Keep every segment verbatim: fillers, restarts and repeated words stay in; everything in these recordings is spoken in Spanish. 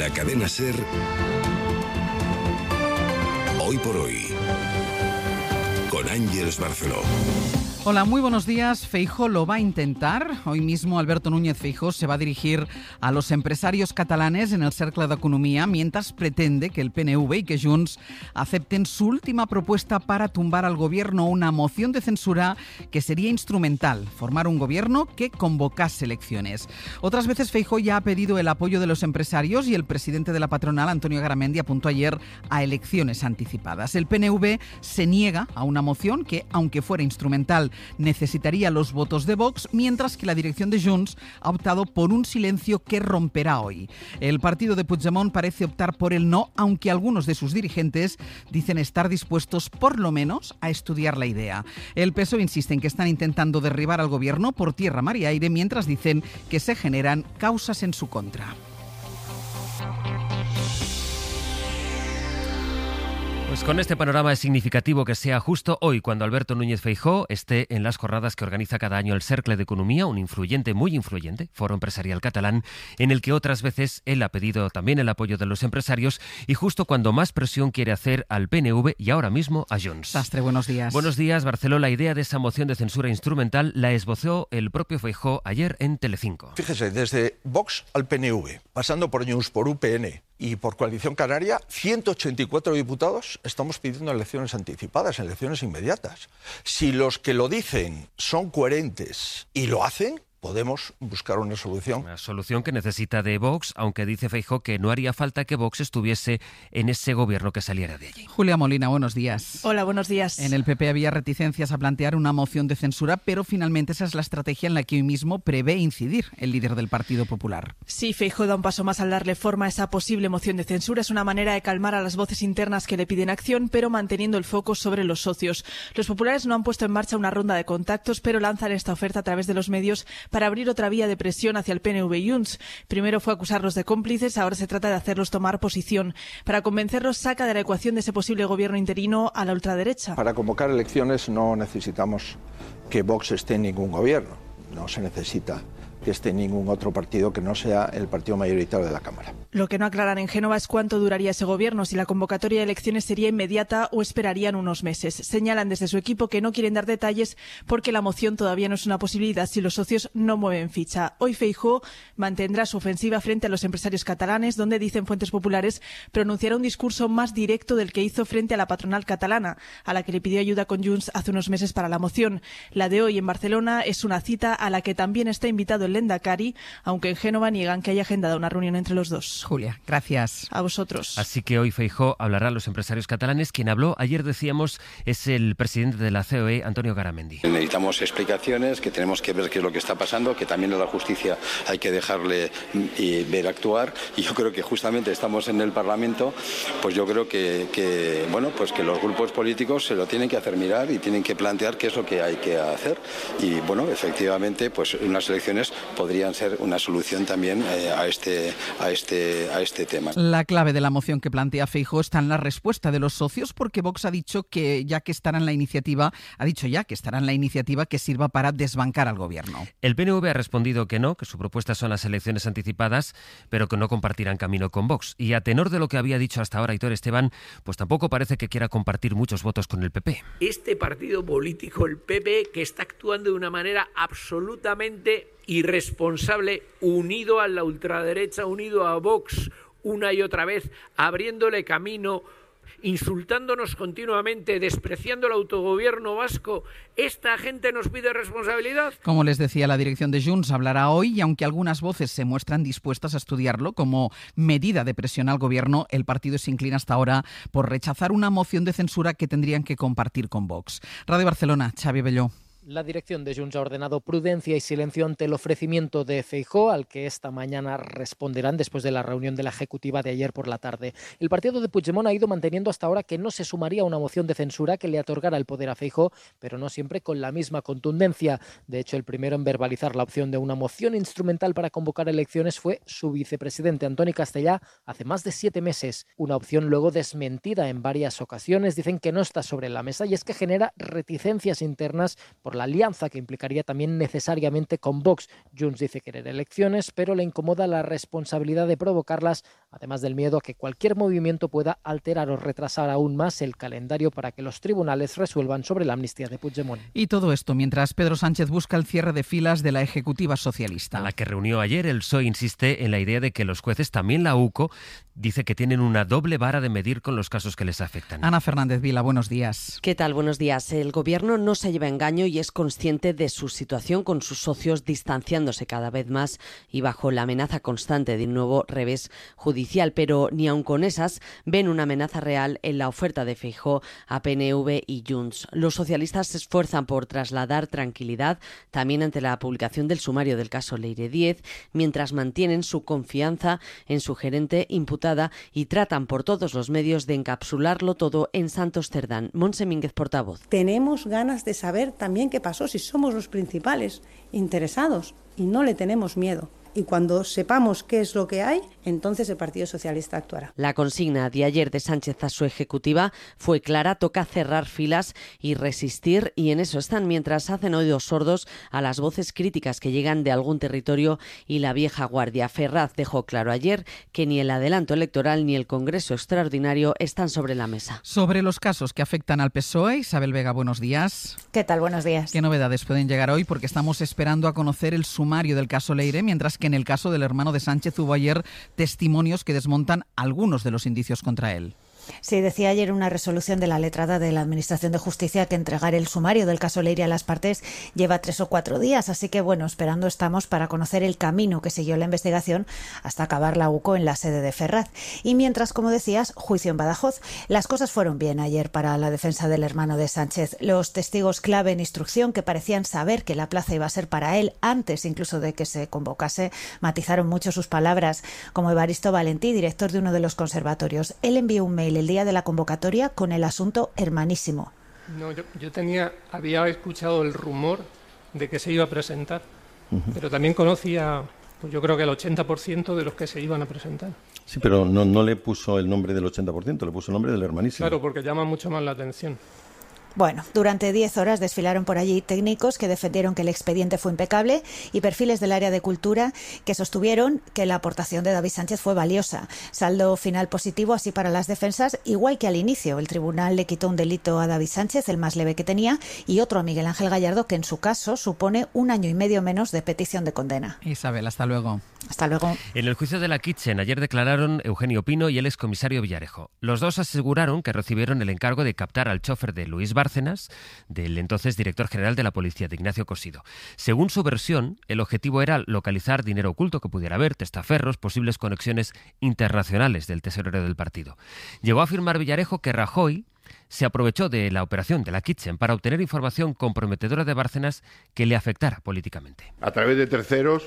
la cadena SER, Hoy por Hoy, con Ángeles Barceló. Hola, muy buenos días. Feijóo lo va a intentar. Hoy mismo Alberto Núñez Feijóo se va a dirigir a los empresarios catalanes en el Cercle d'Economia mientras pretende que el P N V y que Junts acepten su última propuesta para tumbar al gobierno, una moción de censura que sería instrumental, formar un gobierno que convocase elecciones. Otras veces Feijóo ya ha pedido el apoyo de los empresarios y el presidente de la patronal, Antonio Garamendi, apuntó ayer a elecciones anticipadas. El P N V se niega a una moción que, aunque fuera instrumental, necesitaría los votos de Vox, mientras que la dirección de Junts ha optado por un silencio que romperá hoy. El partido de Puigdemont parece optar por el no, aunque algunos de sus dirigentes dicen estar dispuestos por lo menos a estudiar la idea. El P S O E insiste en que están intentando derribar al gobierno por tierra, mar y aire, mientras dicen que se generan causas en su contra. Pues con este panorama es significativo que sea justo hoy cuando Alberto Núñez Feijóo esté en las jornadas que organiza cada año el Cercle d'Economia, un influyente, muy influyente foro empresarial catalán, en el que otras veces él ha pedido también el apoyo de los empresarios y justo cuando más presión quiere hacer al P N V y ahora mismo a Junts. Sastre, buenos días. Buenos días, Barceló. La idea de esa moción de censura instrumental la esbozó el propio Feijóo ayer en Telecinco. Fíjese, desde Vox al P N V, pasando por Junts, por U P N y por Coalición Canaria, ciento ochenta y cuatro diputados estamos pidiendo elecciones anticipadas, elecciones inmediatas. Si los que lo dicen son coherentes y lo hacen, podemos buscar una solución. Una solución que necesita de Vox, aunque dice Feijóo que no haría falta que Vox estuviese en ese gobierno que saliera de allí. Julia Molina, buenos días. Hola, buenos días. En el P P había reticencias a plantear una moción de censura, pero finalmente esa es la estrategia en la que hoy mismo prevé incidir el líder del Partido Popular. Sí, Feijóo da un paso más al darle forma a esa posible moción de censura. Es una manera de calmar a las voces internas que le piden acción, pero manteniendo el foco sobre los socios. Los populares no han puesto en marcha una ronda de contactos, pero lanzan esta oferta a través de los medios para abrir otra vía de presión hacia el P N V y Junts. Primero fue acusarlos de cómplices, ahora se trata de hacerlos tomar posición. Para convencerlos, saca de la ecuación de ese posible gobierno interino a la ultraderecha. Para convocar elecciones no necesitamos que Vox esté en ningún gobierno. No se necesita que esté en ningún otro partido que no sea el partido mayoritario de la Cámara. Lo que no aclaran en Génova es cuánto duraría ese gobierno, si la convocatoria de elecciones sería inmediata o esperarían unos meses. Señalan desde su equipo que no quieren dar detalles porque la moción todavía no es una posibilidad si los socios no mueven ficha. Hoy Feijóo mantendrá su ofensiva frente a los empresarios catalanes, donde, dicen fuentes populares, pronunciará un discurso más directo del que hizo frente a la patronal catalana, a la que le pidió ayuda con Junts hace unos meses para la moción. La de hoy en Barcelona es una cita a la que también está invitado el Lehendakari, aunque en Génova niegan que haya agendado una reunión entre los dos. Julia, gracias. A vosotros. Así que hoy Feijóo hablará a los empresarios catalanes. Quien habló ayer, decíamos, es el presidente de la C O E, Antonio Garamendi. Necesitamos explicaciones, que tenemos que ver qué es lo que está pasando, que también a la justicia hay que dejarle y ver actuar. Y yo creo que justamente estamos en el Parlamento, pues yo creo que, que bueno, pues que los grupos políticos se lo tienen que hacer mirar y tienen que plantear qué es lo que hay que hacer. Y bueno, efectivamente, pues unas elecciones podrían ser una solución también eh, a este a este a este tema. La clave de la moción que plantea Feijóo está en la respuesta de los socios, porque Vox ha dicho que ya que estará en la iniciativa, ha dicho ya que estará en la iniciativa que sirva para desbancar al gobierno. El P N V ha respondido que no, que su propuesta son las elecciones anticipadas, pero que no compartirán camino con Vox. Y a tenor de lo que había dicho hasta ahora Aitor Esteban, pues tampoco parece que quiera compartir muchos votos con el P P. Este partido político, el P P, que está actuando de una manera absolutamente irresponsable, unido a la ultraderecha, unido a Vox una y otra vez, abriéndole camino, insultándonos continuamente, despreciando el autogobierno vasco. ¿Esta gente nos pide responsabilidad? Como les decía, la dirección de Junts hablará hoy y aunque algunas voces se muestran dispuestas a estudiarlo como medida de presión al gobierno, el partido se inclina hasta ahora por rechazar una moción de censura que tendrían que compartir con Vox. Radio Barcelona, Xavi Belló. La dirección de Junts ha ordenado prudencia y silencio ante el ofrecimiento de Feijóo, al que esta mañana responderán después de la reunión de la ejecutiva de ayer por la tarde. El partido de Puigdemont ha ido manteniendo hasta ahora que no se sumaría a una moción de censura que le otorgara el poder a Feijóo, pero no siempre con la misma contundencia. De hecho, el primero en verbalizar la opción de una moción instrumental para convocar elecciones fue su vicepresidente Antoni Castellà hace más de siete meses. Una opción luego desmentida en varias ocasiones. Dicen que no está sobre la mesa y es que genera reticencias internas por la alianza que implicaría también necesariamente con Vox. Junts dice querer elecciones, pero le incomoda la responsabilidad de provocarlas además del miedo a que cualquier movimiento pueda alterar o retrasar aún más el calendario para que los tribunales resuelvan sobre la amnistía de Puigdemont. Y todo esto mientras Pedro Sánchez busca el cierre de filas de la Ejecutiva Socialista. A la que reunió ayer, el P S O E insiste en la idea de que los jueces, también la U C O, dice que tienen una doble vara de medir con los casos que les afectan. Ana Fernández Vila, buenos días. ¿Qué tal? Buenos días. El Gobierno no se lleva engaño y es consciente de su situación, con sus socios distanciándose cada vez más y bajo la amenaza constante de un nuevo revés judicial. Pero ni aun con esas ven una amenaza real en la oferta de Feijóo a P N V y Junts. Los socialistas se esfuerzan por trasladar tranquilidad también ante la publicación del sumario del caso Leire Díez, mientras mantienen su confianza en su gerente imputada y tratan por todos los medios de encapsularlo todo en Santos Cerdán. Montse Mínguez, portavoz. Tenemos ganas de saber también qué pasó, si somos los principales interesados, y no le tenemos miedo. Y cuando sepamos qué es lo que hay, entonces el Partido Socialista actuará. La consigna de ayer de Sánchez a su ejecutiva fue clara: toca cerrar filas y resistir, y en eso están, mientras hacen oídos sordos a las voces críticas que llegan de algún territorio y la vieja guardia. Ferraz dejó claro ayer que ni el adelanto electoral ni el Congreso extraordinario están sobre la mesa. Sobre los casos que afectan al P S O E, Isabel Vega, buenos días. ¿Qué tal? Buenos días. ¿Qué novedades pueden llegar hoy? Porque estamos esperando a conocer el sumario del caso Leire, mientras que en el caso del hermano de Sánchez hubo ayer testimonios que desmontan algunos de los indicios contra él. Sí, decía ayer una resolución de la letrada de la Administración de Justicia que entregar el sumario del caso Leire a las partes lleva tres o cuatro días, así que bueno, esperando estamos para conocer el camino que siguió la investigación hasta acabar la U C O en la sede de Ferraz. Y mientras, como decías, juicio en Badajoz. Las cosas fueron bien ayer para la defensa del hermano de Sánchez. Los testigos clave en instrucción, que parecían saber que la plaza iba a ser para él antes incluso de que se convocase, matizaron mucho sus palabras, como Evaristo Valentí, director de uno de los conservatorios. Él envió un mail el día de la convocatoria con el asunto hermanísimo. No, yo, yo tenía, había escuchado el rumor de que se iba a presentar, uh-huh. pero también conocía, pues yo creo que el ochenta por ciento de los que se iban a presentar. Sí, pero no, no le puso el nombre del ochenta por ciento, le puso el nombre del hermanísimo. Claro, porque llama mucho más la atención. Bueno, durante diez horas desfilaron por allí técnicos que defendieron que el expediente fue impecable y perfiles del área de cultura que sostuvieron que la aportación de David Sánchez fue valiosa. Saldo final positivo así para las defensas, igual que al inicio. El tribunal le quitó un delito a David Sánchez, el más leve que tenía, y otro a Miguel Ángel Gallardo, que en su caso supone un año y medio menos de petición de condena. Isabel, hasta luego. Hasta luego. En el juicio de la Kitchen ayer declararon Eugenio Pino y el excomisario Villarejo. Los dos aseguraron que recibieron el encargo de captar al chofer de Luis Bárcenas, del entonces director general de la policía, de Ignacio Cosido. Según su versión, el objetivo era localizar dinero oculto que pudiera haber, testaferros, posibles conexiones internacionales del tesorero del partido. Llegó a afirmar Villarejo que Rajoy se aprovechó de la operación de la Kitchen para obtener información comprometedora de Bárcenas que le afectara políticamente. A través de terceros,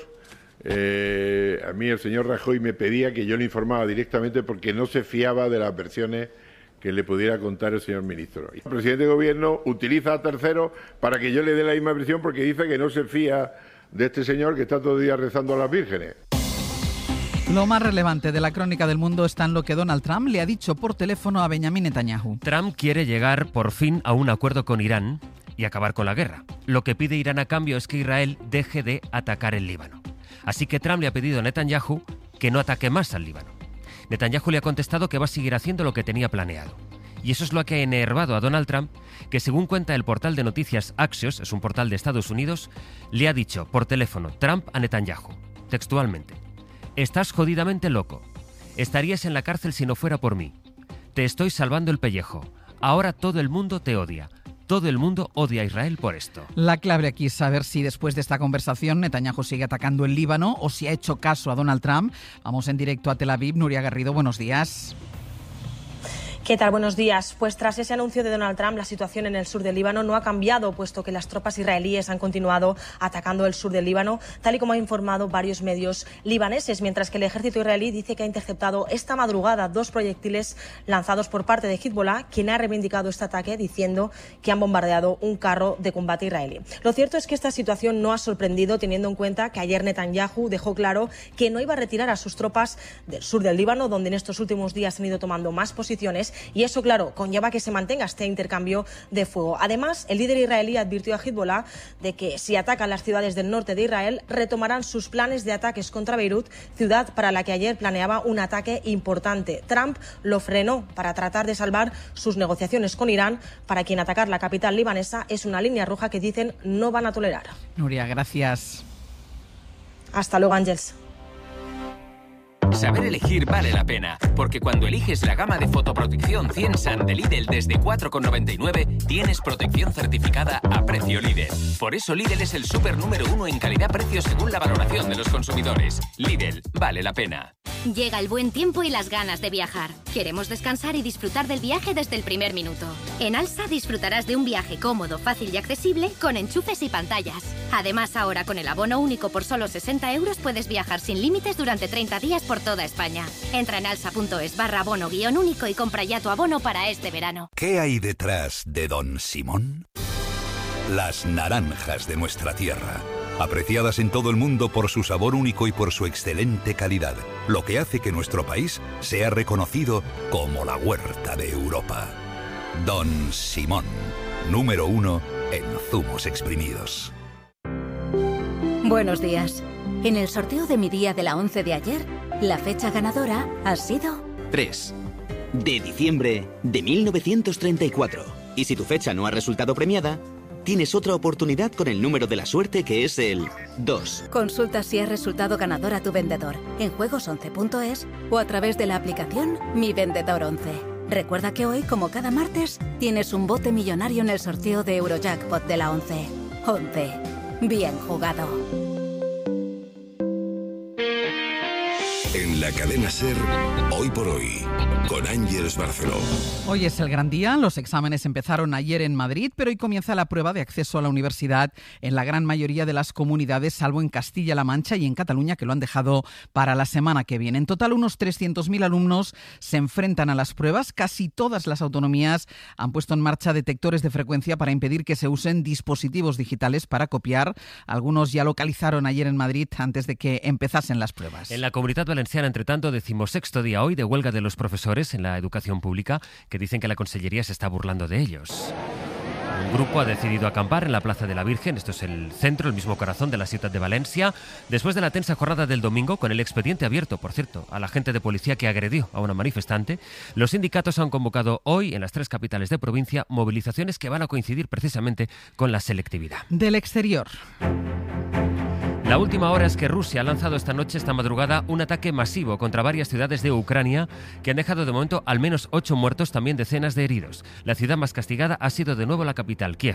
eh, a mí el señor Rajoy me pedía que yo le informaba directamente porque no se fiaba de las versiones que le pudiera contar el señor ministro. El presidente de gobierno utiliza a terceros para que yo le dé la misma versión porque dice que no se fía de este señor que está todo el día rezando a las vírgenes. Lo más relevante de la crónica del mundo está en lo que Donald Trump le ha dicho por teléfono a Benjamin Netanyahu. Trump quiere llegar por fin a un acuerdo con Irán y acabar con la guerra. Lo que pide Irán a cambio es que Israel deje de atacar el Líbano. Así que Trump le ha pedido a Netanyahu que no ataque más al Líbano. Netanyahu le ha contestado que va a seguir haciendo lo que tenía planeado. Y eso es lo que ha enervado a Donald Trump, que según cuenta el portal de noticias Axios, es un portal de Estados Unidos, le ha dicho por teléfono Trump a Netanyahu, textualmente: «Estás jodidamente loco. Estarías en la cárcel si no fuera por mí. Te estoy salvando el pellejo. Ahora todo el mundo te odia. Todo el mundo odia a Israel por esto». La clave aquí es saber si después de esta conversación Netanyahu sigue atacando el Líbano o si ha hecho caso a Donald Trump. Vamos en directo a Tel Aviv. Nuria Garrido, buenos días. ¿Qué tal? Buenos días. Pues tras ese anuncio de Donald Trump, la situación en el sur del Líbano no ha cambiado, puesto que las tropas israelíes han continuado atacando el sur del Líbano, tal y como han informado varios medios libaneses, mientras que el ejército israelí dice que ha interceptado esta madrugada dos proyectiles lanzados por parte de Hezbollah, quien ha reivindicado este ataque diciendo que han bombardeado un carro de combate israelí. Lo cierto es que esta situación no ha sorprendido, teniendo en cuenta que ayer Netanyahu dejó claro que no iba a retirar a sus tropas del sur del Líbano, donde en estos últimos días han ido tomando más posiciones, país y eso, claro, conlleva que se mantenga este intercambio de fuego. Además, el líder israelí advirtió a Hezbollah de que si atacan las ciudades del norte de Israel, retomarán sus planes de ataques contra Beirut, ciudad para la que ayer planeaba un ataque importante. Trump lo frenó para tratar de salvar sus negociaciones con Irán, para quien atacar la capital libanesa es una línea roja que dicen no van a tolerar. Nuria, gracias. Hasta luego, Ángels. Saber elegir vale la pena, porque cuando eliges la gama de fotoprotección cien Sun de Lidl desde cuatro con noventa y nueve, tienes protección certificada a precio Lidl. Por eso Lidl es el súper número uno en calidad-precio según la valoración de los consumidores. Lidl, vale la pena. Llega el buen tiempo y las ganas de viajar. Queremos descansar y disfrutar del viaje desde el primer minuto. En Alsa disfrutarás de un viaje cómodo, fácil y accesible con enchufes y pantallas. Además, ahora con el abono único por solo sesenta euros puedes viajar sin límites durante treinta días por toda España. Entra en alsa.es barra abono guión único y compra ya tu abono para este verano. ¿Qué hay detrás de Don Simón? Las naranjas de nuestra tierra, apreciadas en todo el mundo por su sabor único y por su excelente calidad, lo que hace que nuestro país sea reconocido como la huerta de Europa. Don Simón, número uno en zumos exprimidos. Buenos días. En el sorteo de mi día de la once de ayer, la fecha ganadora ha sido tres de diciembre de mil novecientos treinta y cuatro. Y si tu fecha no ha resultado premiada, tienes otra oportunidad con el número de la suerte, que es el dos. Consulta si has resultado ganador a tu vendedor en juegos once punto es o a través de la aplicación Mi Vendedor once. Recuerda que hoy, como cada martes, tienes un bote millonario en el sorteo de Eurojackpot de la once. once. Bien jugado. En la cadena SER, Hoy por Hoy, con Ángeles Barceló. Hoy es el gran día. Los exámenes empezaron ayer en Madrid, pero hoy comienza la prueba de acceso a la universidad en la gran mayoría de las comunidades, salvo en Castilla-La Mancha y en Cataluña, que lo han dejado para la semana que viene. En total, unos trescientos mil alumnos se enfrentan a las pruebas. Casi todas las autonomías han puesto en marcha detectores de frecuencia para impedir que se usen dispositivos digitales para copiar. Algunos ya localizaron ayer en Madrid antes de que empezasen las pruebas. En la Comunidad Valenciana, entre tanto, decimosexto día hoy de huelga de los profesores en la educación pública, que dicen que la Consellería se está burlando de ellos. Un grupo ha decidido acampar en la Plaza de la Virgen, esto es el centro, el mismo corazón de la ciudad de Valencia, después de la tensa jornada del domingo, con el expediente abierto, por cierto, al agente de policía que agredió a una manifestante. Los sindicatos han convocado hoy, en las tres capitales de provincia, movilizaciones que van a coincidir precisamente con la selectividad. Del exterior. La última hora es que Rusia ha lanzado esta noche, esta madrugada, un ataque masivo contra varias ciudades de Ucrania que han dejado de momento al menos ocho muertos, también decenas de heridos. La ciudad más castigada ha sido de nuevo la capital, Kiev,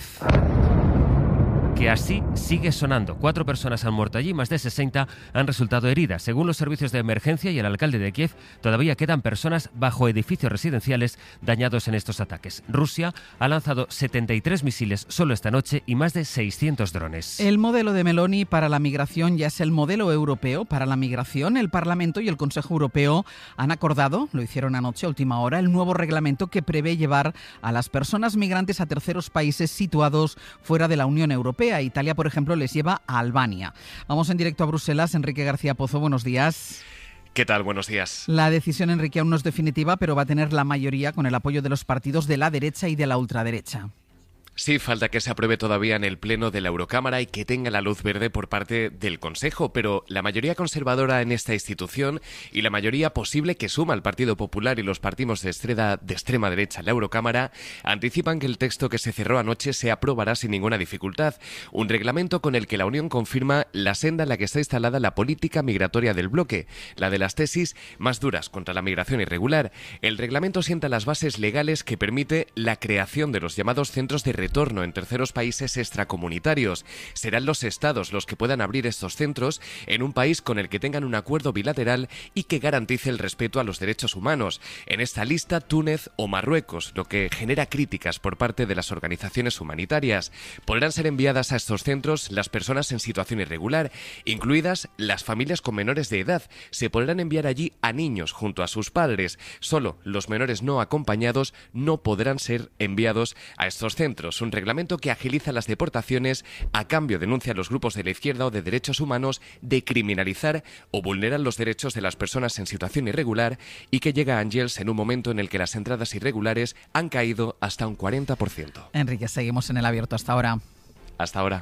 que así sigue sonando. Cuatro personas han muerto allí, más de sesenta han resultado heridas. Según los servicios de emergencia y el alcalde de Kiev, todavía quedan personas bajo edificios residenciales dañados en estos ataques. Rusia ha lanzado setenta y tres misiles solo esta noche y más de seiscientos drones. El modelo de Meloni para la migración ya es el modelo europeo para la migración. El Parlamento y el Consejo Europeo han acordado, lo hicieron anoche a última hora, el nuevo reglamento que prevé llevar a las personas migrantes a terceros países situados fuera de la Unión Europea. Italia, por ejemplo, les lleva a Albania. Vamos en directo a Bruselas. Enrique García Pozo, buenos días. ¿Qué tal? Buenos días. La decisión, Enrique, aún no es definitiva, pero va a tener la mayoría con el apoyo de los partidos de la derecha y de la ultraderecha. Sí, falta que se apruebe todavía en el Pleno de la Eurocámara y que tenga la luz verde por parte del Consejo, pero la mayoría conservadora en esta institución y la mayoría posible que suma el Partido Popular y los partidos de extrema, de extrema derecha en la Eurocámara anticipan que el texto que se cerró anoche se aprobará sin ninguna dificultad. Un reglamento con el que la Unión confirma la senda en la que está instalada la política migratoria del bloque, la de las tesis más duras contra la migración irregular. El reglamento sienta las bases legales que permite la creación de los llamados centros de retorno en terceros países extracomunitarios. Serán los estados los que puedan abrir estos centros en un país con el que tengan un acuerdo bilateral y que garantice el respeto a los derechos humanos. En esta lista, Túnez o Marruecos, lo que genera críticas por parte de las organizaciones humanitarias. Podrán ser enviadas a estos centros las personas en situación irregular, incluidas las familias con menores de edad. Se podrán enviar allí a niños junto a sus padres. Solo los menores no acompañados no podrán ser enviados a estos centros. Podemos, un reglamento que agiliza las deportaciones, a cambio denuncia a los grupos de la izquierda o de derechos humanos de criminalizar o vulnerar los derechos de las personas en situación irregular, y que llega a Ángels en un momento en el que las entradas irregulares han caído hasta un cuarenta por ciento. Enrique, seguimos en el abierto hasta ahora. Hasta ahora.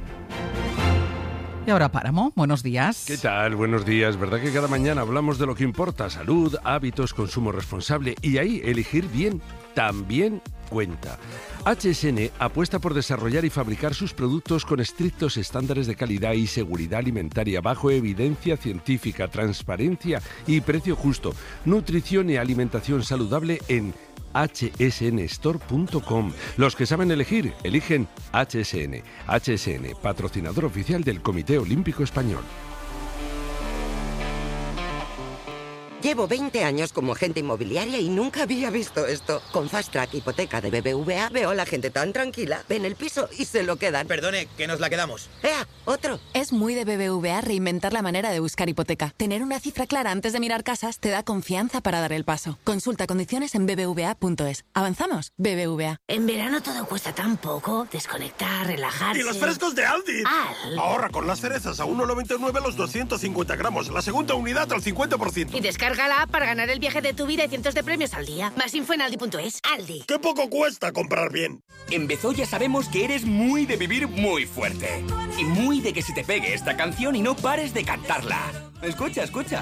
Y ahora Páramo, buenos días. ¿Qué tal? Buenos días. ¿Verdad que cada mañana hablamos de lo que importa? Salud, hábitos, consumo responsable, y ahí elegir bien también cuenta. H S N apuesta por desarrollar y fabricar sus productos con estrictos estándares de calidad y seguridad alimentaria, bajo evidencia científica, transparencia y precio justo. Nutrición y alimentación saludable en H S N store punto com. Los que saben elegir, eligen H S N. H S N, patrocinador oficial del Comité Olímpico Español. Llevo veinte años como agente inmobiliaria y nunca había visto esto. Con Fast Track Hipoteca de B B V A veo a la gente tan tranquila. Ven el piso y se lo quedan. Perdone, que nos la quedamos. ¡Ea! ¡Otro! Es muy de B B V A reinventar la manera de buscar hipoteca. Tener una cifra clara antes de mirar casas te da confianza para dar el paso. Consulta condiciones en b b v a punto es. ¿Avanzamos? B B V A. En verano todo cuesta tan poco. Desconectar, relajarse... ¡Y los frescos de Aldi! ¡Al! Ahorra con las cerezas a uno noventa y nueve los doscientos cincuenta gramos. La segunda unidad al cincuenta por ciento. Y descarga la app para ganar el viaje de tu vida y cientos de premios al día. Más info en aldi punto es. Aldi. ¡Qué poco cuesta comprar bien! En Bezoya sabemos que eres muy de vivir muy fuerte. Y muy de que se te pegue esta canción y no pares de cantarla. Escucha, escucha.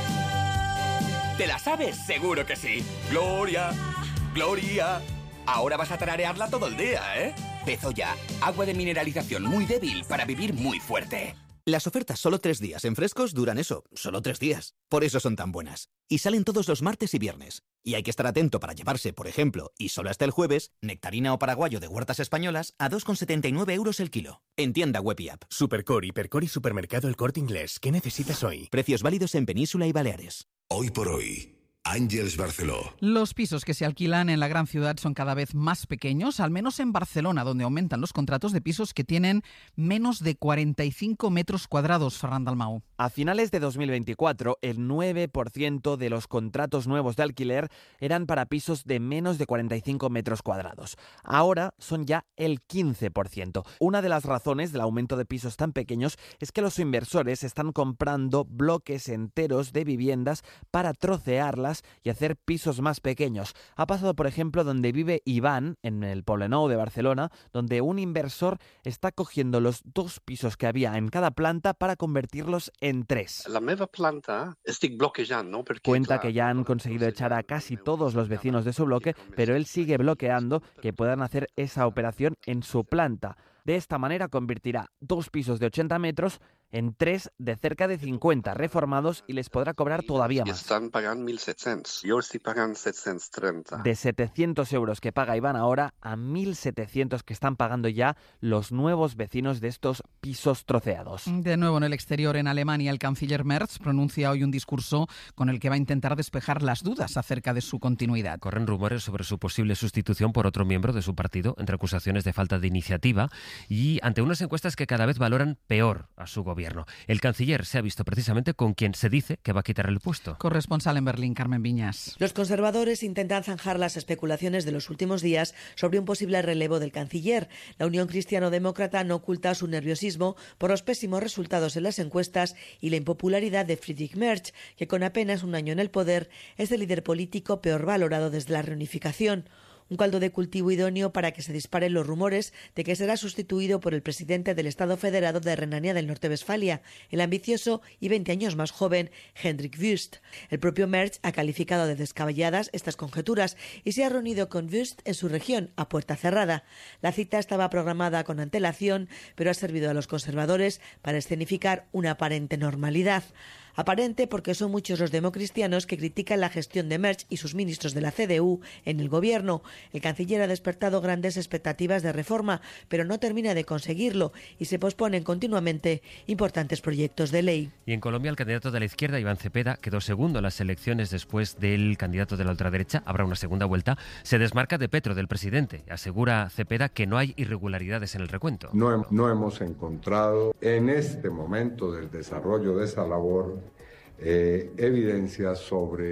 ¿Te la sabes? Seguro que sí. Gloria, Gloria. Ahora vas a tararearla todo el día, ¿eh? Bezoya, agua de mineralización muy débil para vivir muy fuerte. Las ofertas solo tres días en frescos duran eso, solo tres días. Por eso son tan buenas. Y salen todos los martes y viernes. Y hay que estar atento para llevarse, por ejemplo, y solo hasta el jueves, nectarina o paraguayo de huertas españolas a dos con setenta y nueve euros el kilo. En tienda web y app. Supercor, Hipercor y Supermercado El Corte Inglés. ¿Qué necesitas hoy? Precios válidos en Península y Baleares. Hoy por hoy. Ángels Barceló. Los pisos que se alquilan en la gran ciudad son cada vez más pequeños, al menos en Barcelona, donde aumentan los contratos de pisos que tienen menos de cuarenta y cinco metros cuadrados. Ferran Dalmau. A finales de dos mil veinticuatro, el nueve por ciento de los contratos nuevos de alquiler eran para pisos de menos de cuarenta y cinco metros cuadrados. Ahora son ya el quince por ciento. Una de las razones del aumento de pisos tan pequeños es que los inversores están comprando bloques enteros de viviendas para trocearlas y hacer pisos más pequeños. Ha pasado, por ejemplo, donde vive Iván, en el Poblenou de Barcelona, donde un inversor está cogiendo los dos pisos que había en cada planta para convertirlos en tres. La meva planta estic bloquejant, no? Perquè, Cuenta clar, que ya han conseguido echar a casi todos los vecinos de su bloque, pero él sigue bloqueando que puedan hacer esa operación en su planta. De esta manera convertirá dos pisos de ochenta metros en tres de cerca de cincuenta reformados y les podrá cobrar todavía más. Estan pagant mil set-cents. Jo estic pagant set-cents trenta. De setecientos euros que paga Iván ahora a mil setecientos que están pagando ya los nuevos vecinos de estos pisos troceados. De nuevo en el exterior, en Alemania, el canciller Merz pronuncia hoy un discurso con el que va a intentar despejar las dudas acerca de su continuidad. Corren rumores sobre su posible sustitución por otro miembro de su partido, entre acusaciones de falta de iniciativa y ante unas encuestas que cada vez valoran peor a su gobierno. El canciller se ha visto precisamente con quien se dice que va a quitar el puesto. Corresponsal en Berlín, Carmen Viñas. Los conservadores intentan zanjar las especulaciones de los últimos días sobre un posible relevo del canciller. La Unión Cristiano-Demócrata no oculta su nerviosismo por los pésimos resultados en las encuestas y la impopularidad de Friedrich Merz, que con apenas un año en el poder es el líder político peor valorado desde la reunificación. Un caldo de cultivo idóneo para que se disparen los rumores de que será sustituido por el presidente del Estado Federado de Renania del Norte-Westfalia, el ambicioso y veinte años más joven Hendrik Wüst. El propio Merz ha calificado de descabelladas estas conjeturas y se ha reunido con Wüst en su región, a puerta cerrada. La cita estaba programada con antelación, pero ha servido a los conservadores para escenificar una aparente normalidad. Aparente porque son muchos los democristianos que critican la gestión de Merz y sus ministros de la C D U en el gobierno. El canciller ha despertado grandes expectativas de reforma, pero no termina de conseguirlo y se posponen continuamente importantes proyectos de ley. Y en Colombia, el candidato de la izquierda, Iván Cepeda, quedó segundo en las elecciones después del candidato de la ultraderecha. Habrá una segunda vuelta. Se desmarca de Petro, del presidente. Asegura Cepeda que no hay irregularidades en el recuento. No, no hemos encontrado en este momento del desarrollo de esa labor Eh, evidencias sobre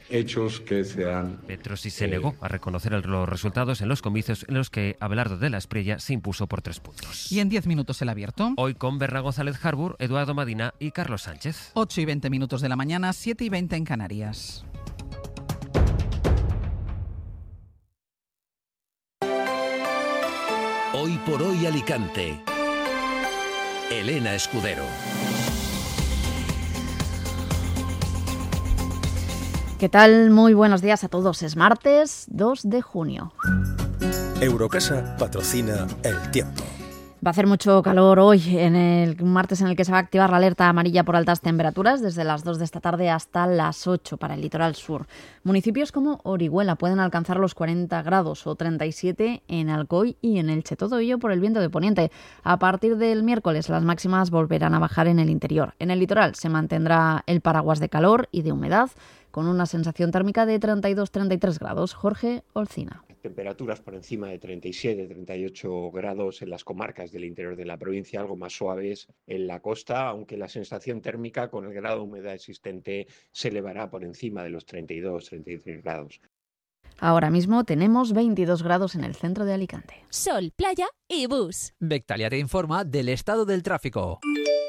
hechos que se han... Petro sí se negó a reconocer los resultados en los comicios en los que Abelardo de la Espriella se impuso por tres puntos. Y en diez minutos el abierto. Hoy con Berna González Harbour, Eduardo Madina y Carlos Sánchez. ocho y veinte minutos de la mañana, siete y veinte en Canarias. Hoy por hoy Alicante. Elena Escudero. ¿Qué tal? Muy buenos días a todos. Es martes dos de junio. Eurocasa patrocina el tiempo. Va a hacer mucho calor hoy, en el martes en el que se va a activar la alerta amarilla por altas temperaturas desde las dos de esta tarde hasta las ocho para el litoral sur. Municipios como Orihuela pueden alcanzar los cuarenta grados o treinta y siete en Alcoy y en Elche. Todo ello por el viento de poniente. A partir del miércoles las máximas volverán a bajar en el interior. En el litoral se mantendrá el paraguas de calor y de humedad con una sensación térmica de treinta y dos a treinta y tres grados. Jorge Olcina. Temperaturas por encima de treinta y siete a treinta y ocho grados en las comarcas del interior de la provincia, algo más suaves en la costa, aunque la sensación térmica con el grado de humedad existente se elevará por encima de los treinta y dos a treinta y tres grados. Ahora mismo tenemos veintidós grados en el centro de Alicante. Sol, playa y bus. Bectalia te informa del estado del tráfico.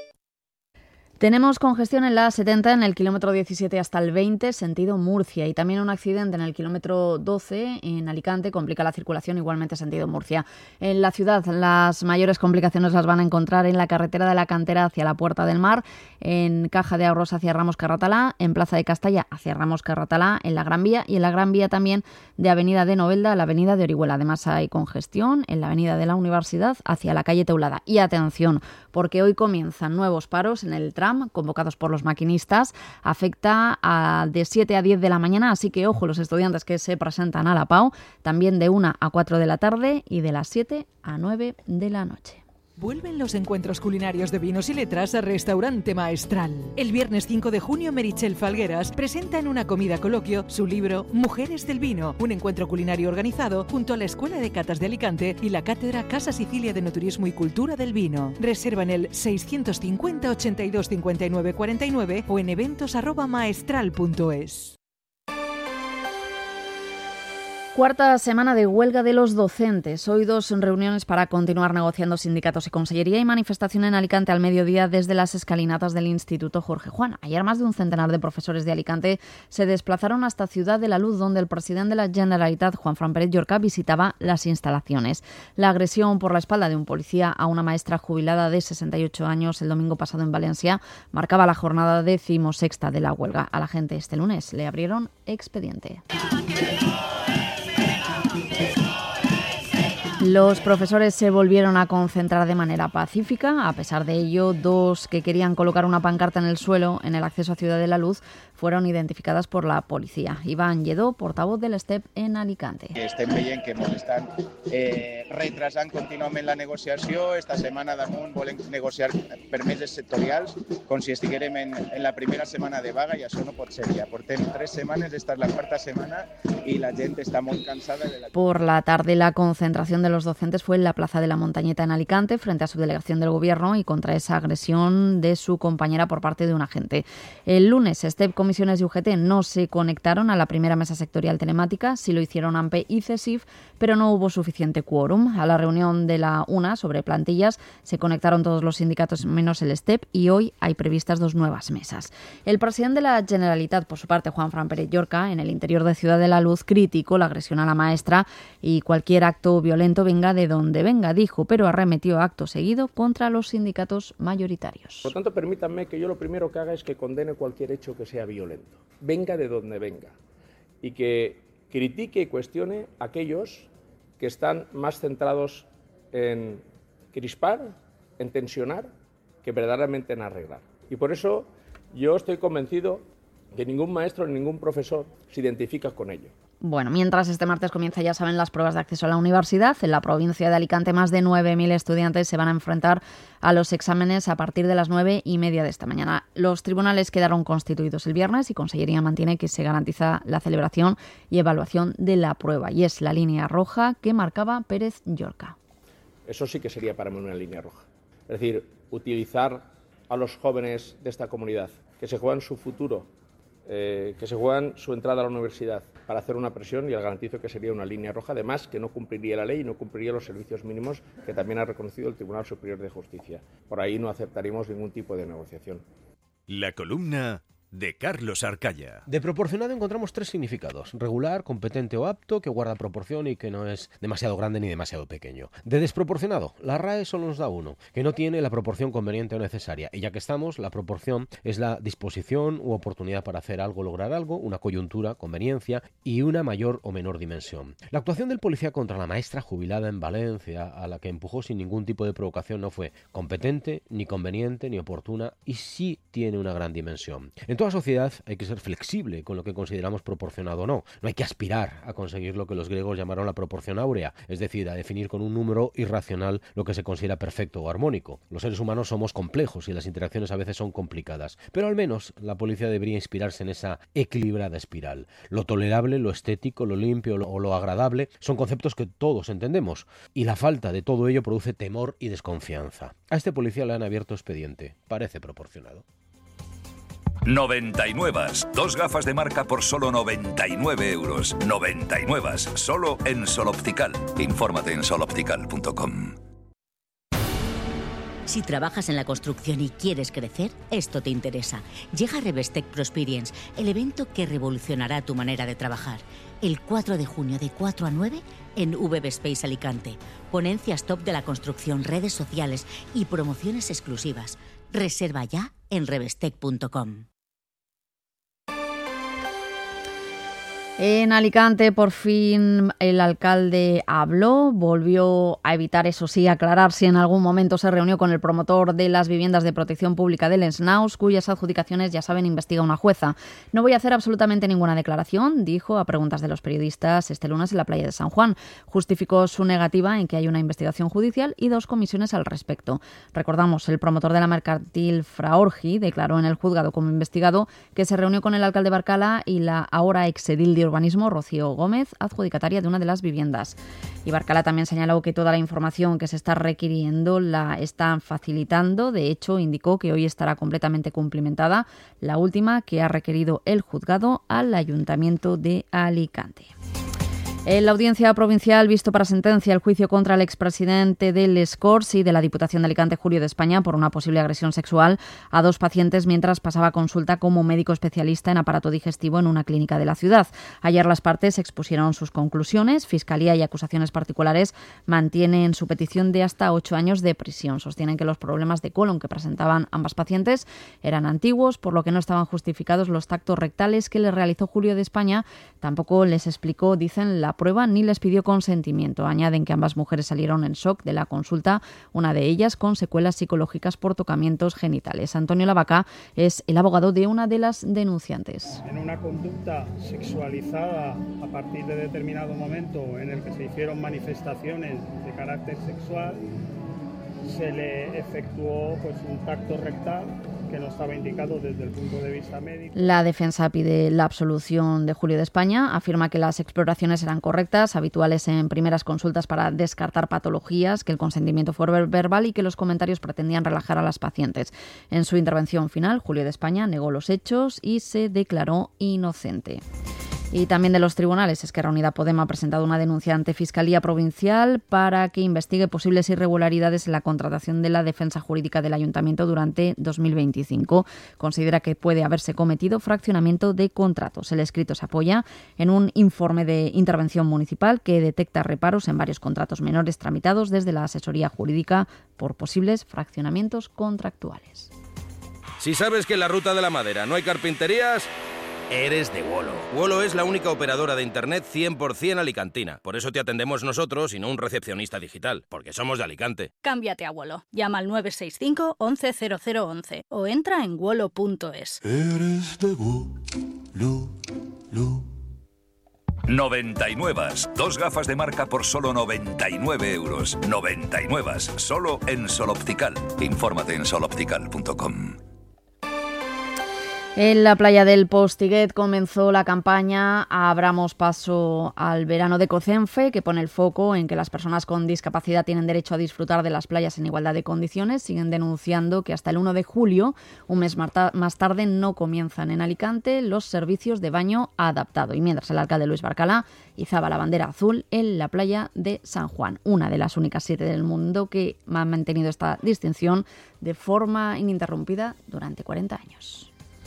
Tenemos congestión en la A setenta en el kilómetro diecisiete hasta el veinte, sentido Murcia, y también un accidente en el kilómetro doce en Alicante, complica la circulación igualmente sentido Murcia. En la ciudad las mayores complicaciones las van a encontrar en la carretera de la Cantera hacia la Puerta del Mar, en Caja de Ahorros hacia Ramos Carratalá, en Plaza de Castalla hacia Ramos Carratalá, en la Gran Vía y en la Gran Vía también de Avenida de Novelda a la Avenida de Orihuela. Además hay congestión en la Avenida de la Universidad hacia la calle Teulada. Y atención, porque hoy comienzan nuevos paros en el tram convocados por los maquinistas. Afecta a de siete a diez de la mañana, así que ojo los estudiantes que se presentan a la P A U, también de una a cuatro de la tarde y de las siete a nueve de la noche. Vuelven los encuentros culinarios de vinos y letras a Restaurante Maestral. El viernes cinco de junio, Meritxell Falgueras presenta en una comida coloquio su libro Mujeres del Vino, un encuentro culinario organizado junto a la Escuela de Catas de Alicante y la Cátedra Casa Sicilia de Enoturismo y Cultura del Vino. Reserva en el seiscientos cincuenta, ochenta y dos, cincuenta y nueve, cuarenta y nueve o en eventos arroba maestral punto es. Cuarta semana de huelga de los docentes. Hoy dos reuniones para continuar negociando sindicatos y consellería y manifestación en Alicante al mediodía desde las escalinatas del Instituto Jorge Juan. Ayer más de un centenar de profesores de Alicante se desplazaron hasta Ciudad de la Luz, donde el presidente de la Generalitat, Juanfran Pérez Llorca, visitaba las instalaciones. La agresión por la espalda de un policía a una maestra jubilada de sesenta y ocho años el domingo pasado en Valencia marcaba la jornada decimosexta de la huelga. A la gente este lunes le abrieron expediente. Los profesores se volvieron a concentrar de manera pacífica. A pesar de ello, dos que querían colocar una pancarta en el suelo en el acceso a Ciudad de la Luz fueron identificadas por la policía. Iván Lledó, portavoz del S T E P en Alicante. Estem veient que ens estan eh, retrasant contínuament la negociació. Esta setmana damunt volen negociar permisos sectorials com si estiguérem en, en la primera setmana de vaga i això no pot ser ja. Portem tres setmanes, esta es la cuarta semana y la gente está muy cansada de la... Por la tarde la concentración de los docentes fue en la Plaza de la Montañeta en Alicante frente a su delegación del Gobierno y contra esa agresión de su compañera por parte de un agente. El lunes, S T E P, Comisiones y U G T no se conectaron a la primera mesa sectorial telemática, sí lo hicieron A M P y CESIF, pero no hubo suficiente quórum. A la reunión de la UNA sobre plantillas se conectaron todos los sindicatos menos el S T E P y hoy hay previstas dos nuevas mesas. El presidente de la Generalitat, por su parte, Juanfran Pérez Llorca, en el interior de Ciudad de la Luz, criticó la agresión a la maestra y cualquier acto violento venga de donde venga, dijo, pero arremetió acto seguido contra los sindicatos mayoritarios. Por lo tanto, permítanme que yo lo primero que haga es que condene cualquier hecho que sea violento, venga de donde venga, y que critique y cuestione a aquellos que están más centrados en crispar, en tensionar, que verdaderamente en arreglar. Y por eso yo estoy convencido que ningún maestro ni ningún profesor se identifica con ello. Bueno, mientras este martes comienza, ya saben, las pruebas de acceso a la universidad. En la provincia de Alicante, más de nueve mil estudiantes se van a enfrentar a los exámenes a partir de las nueve y media de esta mañana. Los tribunales quedaron constituidos el viernes y Consellería mantiene que se garantiza la celebración y evaluación de la prueba. Y es la línea roja que marcaba Pérez Llorca. Eso sí que sería para mí una línea roja. Es decir, utilizar a los jóvenes de esta comunidad, que se juegan su futuro eh, que se juegan su entrada a la universidad para hacer una presión, y les garantizo que sería una línea roja, además que no cumpliría la ley y no cumpliría los servicios mínimos que también ha reconocido el Tribunal Superior de Justicia. Por ahí no aceptaríamos ningún tipo de negociación. La columna de Carlos Arcaya. De proporcionado encontramos tres significados: regular, competente o apto, que guarda proporción y que no es demasiado grande ni demasiado pequeño. De desproporcionado, la R A E solo nos da uno, que no tiene la proporción conveniente o necesaria. Y ya que estamos, la proporción es la disposición u oportunidad para hacer algo, lograr algo, una coyuntura, conveniencia y una mayor o menor dimensión. La actuación del policía contra la maestra jubilada en Valencia, a la que empujó sin ningún tipo de provocación, no fue competente, ni conveniente, ni oportuna, y sí tiene una gran dimensión. En toda sociedad hay que ser flexible con lo que consideramos proporcionado o no. No hay que aspirar a conseguir lo que los griegos llamaron la proporción áurea, es decir, a definir con un número irracional lo que se considera perfecto o armónico. Los seres humanos somos complejos y las interacciones a veces son complicadas, pero al menos la policía debería inspirarse en esa equilibrada espiral. Lo tolerable, lo estético, lo limpio o lo agradable son conceptos que todos entendemos, y la falta de todo ello produce temor y desconfianza. A este policía le han abierto expediente. Parece proporcionado. noventa y nueve. Dos gafas de marca por solo noventa y nueve euros. noventa y nueve. Solo en Sol Optical. Infórmate en sol optical punto com. Si trabajas en la construcción y quieres crecer, esto te interesa. Llega Revestec Prosperience, el evento que revolucionará tu manera de trabajar. El cuatro de junio de cuatro a nueve en V B Space Alicante. Ponencias top de la construcción, redes sociales y promociones exclusivas. Reserva ya en revestec punto com. En Alicante, por fin, el alcalde habló, volvió a evitar, eso sí, aclarar si en algún momento se reunió con el promotor de las viviendas de protección pública del Snaus, cuyas adjudicaciones, ya saben, investiga una jueza. No voy a hacer absolutamente ninguna declaración, dijo a preguntas de los periodistas este lunes en la playa de San Juan. Justificó su negativa en que hay una investigación judicial y dos comisiones al respecto. Recordamos, el promotor de la mercantil Fraorgi declaró en el juzgado como investigado que se reunió con el alcalde Barcala y la ahora exedil de Urbanismo, Rocío Gómez, adjudicataria de una de las viviendas. Y Barcala también señaló que toda la información que se está requiriendo la están facilitando. De hecho, indicó que hoy estará completamente cumplimentada la última que ha requerido el juzgado al Ayuntamiento de Alicante. En la Audiencia Provincial, visto para sentencia el juicio contra el expresidente del Corts y de la Diputación de Alicante, Julio de España, por una posible agresión sexual a dos pacientes mientras pasaba consulta como médico especialista en aparato digestivo en una clínica de la ciudad. Ayer las partes expusieron sus conclusiones. Fiscalía y acusaciones particulares mantienen su petición de hasta ocho años de prisión. Sostienen que los problemas de colon que presentaban ambas pacientes eran antiguos, por lo que no estaban justificados los tactos rectales que les realizó Julio de España. Tampoco les explicó, dicen, la prueba ni les pidió consentimiento. Añaden que ambas mujeres salieron en shock de la consulta, una de ellas con secuelas psicológicas por tocamientos genitales. Antonio Lavaca es el abogado de una de las denunciantes. En una conducta sexualizada a partir de determinado momento en el que se hicieron manifestaciones de carácter sexual, se le efectuó pues un tacto rectal que no estaba indicado desde el punto de vista médico. La defensa pide la absolución de Julio de España, afirma que las exploraciones eran correctas, habituales en primeras consultas para descartar patologías, que el consentimiento fue verbal y que los comentarios pretendían relajar a las pacientes. En su intervención final, Julio de España negó los hechos y se declaró inocente. Y también de los tribunales, Esquerra Unida Podem ha presentado una denuncia ante Fiscalía Provincial para que investigue posibles irregularidades en la contratación de la defensa jurídica del Ayuntamiento durante dos mil veinticinco. Considera que puede haberse cometido fraccionamiento de contratos. El escrito se apoya en un informe de intervención municipal que detecta reparos en varios contratos menores tramitados desde la asesoría jurídica por posibles fraccionamientos contractuales. Si sabes que en la Ruta de la Madera no hay carpinterías, eres de Wolo. Wolo es la única operadora de Internet cien por ciento alicantina. Por eso te atendemos nosotros y no un recepcionista digital, porque somos de Alicante. Cámbiate a Wolo. Llama al nueve seis cinco, once cero cero once o entra en wolo punto es. Eres de Wolo. noventa y nueve. Dos gafas de marca por solo noventa y nueve euros. noventa y nueve. Solo en Sol Optical. Infórmate en sol optical punto com. En la playa del Postiguet comenzó la campaña Abramos paso al verano de Cocenfe, que pone el foco en que las personas con discapacidad tienen derecho a disfrutar de las playas en igualdad de condiciones. Siguen denunciando que hasta el uno de julio, un mes más tarde, no comienzan en Alicante los servicios de baño adaptado. Y mientras el alcalde Luis Barcalá izaba la bandera azul en la playa de San Juan, una de las únicas siete del mundo que ha mantenido esta distinción de forma ininterrumpida durante cuarenta años.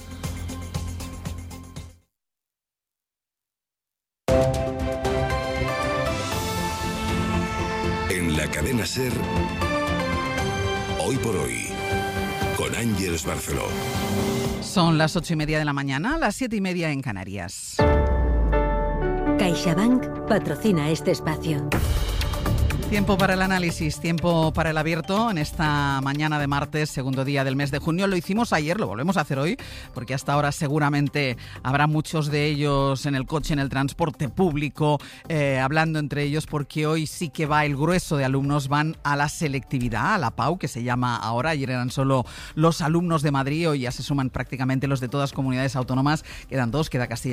En la cadena SER, hoy por hoy, con Ángeles Barceló. Son las ocho y media de la mañana, las siete y media en Canarias. CaixaBank patrocina este espacio. Tiempo para el análisis, tiempo para el abierto en esta mañana de martes, segundo día del mes de junio. Lo hicimos ayer, lo volvemos a hacer hoy, porque hasta ahora seguramente habrá muchos de ellos en el coche, en el transporte público, eh, hablando entre ellos, porque hoy sí que va el grueso de alumnos, van a la selectividad, a la P A U, que se llama ahora. Ayer eran solo los alumnos de Madrid, hoy ya se suman prácticamente los de todas comunidades autónomas. Quedan dos, queda Castilla